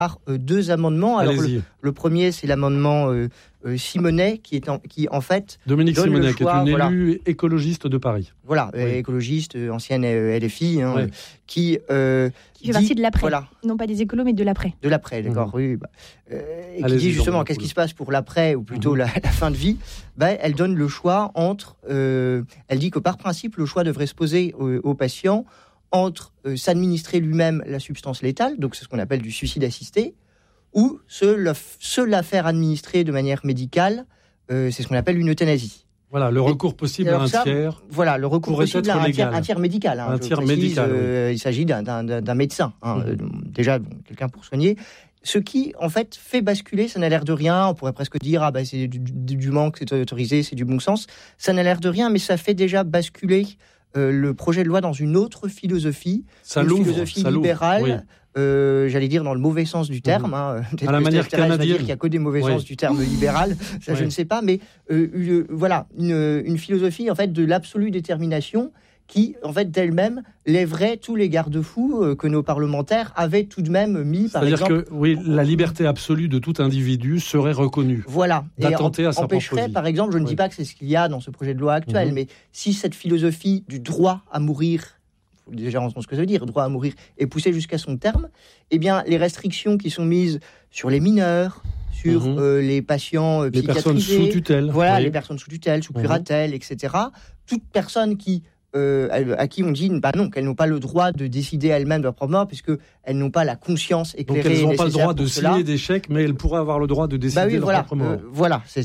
deux amendements. Alors le premier, c'est l'amendement Simonet, qui en fait Dominique Simonet, qui est une voilà. élue écologiste de Paris. Voilà, écologiste, ancienne LFI, qui fait partie de l'après. Voilà. Non pas des écolos, mais de l'après. De l'après, d'accord. Oui. Et qui dit justement qu'est-ce qui se passe pour l'après, ou plutôt la fin de vie. Elle donne le choix entre. Elle dit que par principe, le choix devrait se poser au patient entre s'administrer lui-même la substance létale, donc c'est ce qu'on appelle du suicide assisté, ou se la faire administrer de manière médicale, c'est ce qu'on appelle une euthanasie. Voilà, le recours possible à un tiers. Voilà, le recours possible à un tiers médical. Un tiers médical. Il s'agit d'un médecin, déjà quelqu'un pour soigner. Ce qui, en fait, fait basculer, ça n'a l'air de rien. On pourrait presque dire, c'est du manque, c'est autorisé, c'est du bon sens. Ça n'a l'air de rien, mais ça fait déjà basculer le projet de loi dans une autre philosophie, philosophie libérale, j'allais dire dans le mauvais sens du terme. À la manière canadienne. Dire qu'il n'y a que des mauvais sens du terme libéral, ça je ne sais pas, mais voilà, une philosophie en fait de l'absolue détermination qui, en fait, d'elle-même, lèverait tous les garde-fous que nos parlementaires avaient tout de même mis, par exemple... C'est-à-dire que, la liberté absolue de tout individu serait reconnue. Voilà. D'attenter à sa empêcherait, propre vie. Par exemple, je ne dis pas que c'est ce qu'il y a dans ce projet de loi actuel, mais si cette philosophie du droit à mourir, il faut déjà entendre ce que ça veut dire, droit à mourir, est poussée jusqu'à son terme, eh bien, les restrictions qui sont mises sur les mineurs, sur les patients psychiatrisés... Les personnes sous tutelle. Voilà, les personnes sous tutelle, sous curatelle, etc. Toute personne à qui on dit qu'elles n'ont pas le droit de décider elles-mêmes de leur propre mort, puisqu'elles n'ont pas la conscience éclairée. Donc elles n'ont pas le droit de signer des chèques, mais elles pourraient avoir le droit de décider de leur propre mort. Voilà, c'est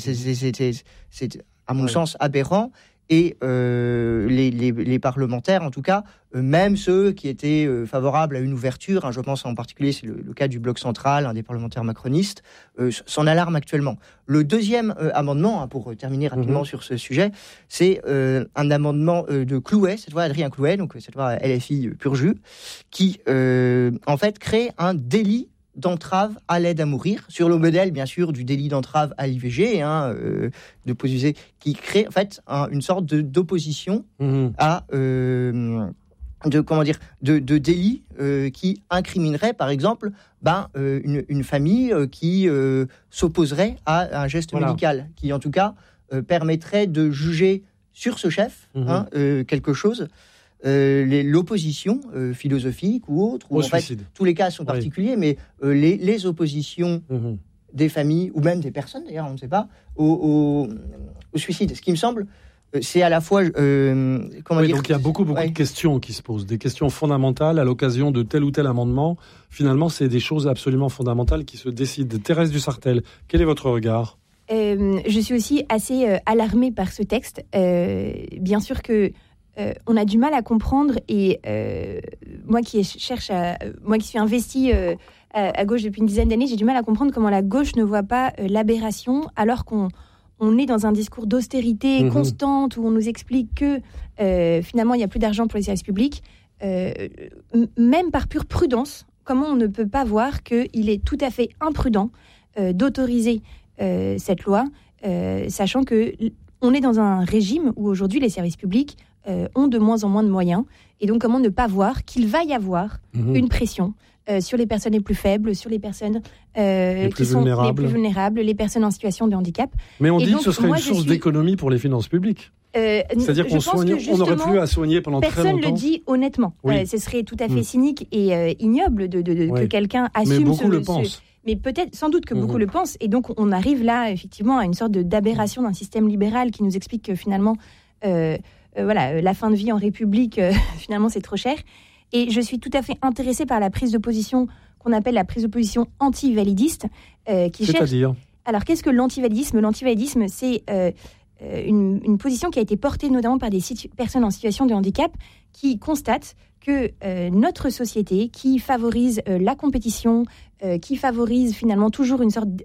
à mon sens aberrant. Et les parlementaires, en tout cas, même ceux qui étaient favorables à une ouverture, je pense en particulier, c'est le cas du Bloc central, un des parlementaires macronistes, s'en alarment actuellement. Le deuxième amendement, pour terminer rapidement sur ce sujet, c'est un amendement de Clouet, cette fois Adrien Clouet, donc cette fois LFI pur jus, qui en fait crée un délit d'entrave à l'aide à mourir, sur le modèle, bien sûr, du délit d'entrave à l'IVG, de poser, qui crée, en fait, une sorte d'opposition à... de délit qui incriminerait, par exemple, une famille qui s'opposerait à un geste médical, qui, en tout cas, permettrait de juger sur ce chef quelque chose. L'opposition philosophique ou autre, ou en fait, tous les cas sont particuliers, mais les oppositions des familles, ou même des personnes, d'ailleurs, on ne sait pas, au suicide. Ce qui me semble, c'est à la fois... donc il y a beaucoup de questions qui se posent, des questions fondamentales à l'occasion de tel ou tel amendement. Finalement, c'est des choses absolument fondamentales qui se décident. Thérèse Dussartel, quel est votre regard ? Je suis aussi assez alarmée par ce texte. Bien sûr que on a du mal à comprendre, et moi qui suis investie à gauche depuis une dizaine d'années, j'ai du mal à comprendre comment la gauche ne voit pas l'aberration, alors qu'on est dans un discours d'austérité constante où on nous explique que finalement il n'y a plus d'argent pour les services publics. Même par pure prudence, comment on ne peut pas voir qu'il est tout à fait imprudent d'autoriser cette loi, sachant qu'on est dans un régime où aujourd'hui les services publics ont de moins en moins de moyens, et donc comment ne pas voir qu'il va y avoir une pression sur les personnes les plus faibles, sur les personnes les plus vulnérables, les personnes en situation de handicap. Mais on dit que ce serait une source d'économie pour les finances publiques. C'est-à-dire on n'aurait plus à soigner pendant très longtemps. Personne ne le dit honnêtement. Ce serait tout à fait cynique et ignoble que quelqu'un assume. Mais beaucoup le pensent. Mais peut-être, sans doute que beaucoup le pensent. Et donc on arrive là effectivement à une sorte d'aberration d'un système libéral qui nous explique que finalement... la fin de vie en République, finalement, c'est trop cher. Et je suis tout à fait intéressée par la prise de position qu'on appelle la prise de position anti-validiste. C'est-à-dire ? Alors, qu'est-ce que l'antivalidisme ? L'antivalidisme, c'est une position qui a été portée notamment par des personnes en situation de handicap qui constatent que notre société, qui favorise la compétition, qui favorise finalement toujours une sorte...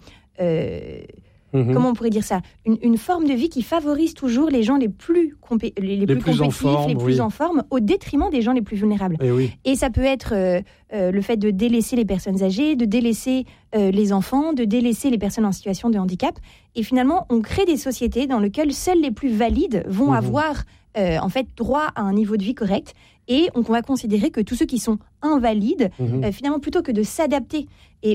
comment on pourrait dire ça ? Une forme de vie qui favorise toujours les gens les plus compétitifs, les plus en forme, au détriment des gens les plus vulnérables. Et ça peut être le fait de délaisser les personnes âgées, de délaisser les enfants, de délaisser les personnes en situation de handicap. Et finalement, on crée des sociétés dans lesquelles seuls les plus valides vont avoir en fait droit à un niveau de vie correct. Et on va considérer que tous ceux qui sont invalides, finalement, plutôt que de s'adapter et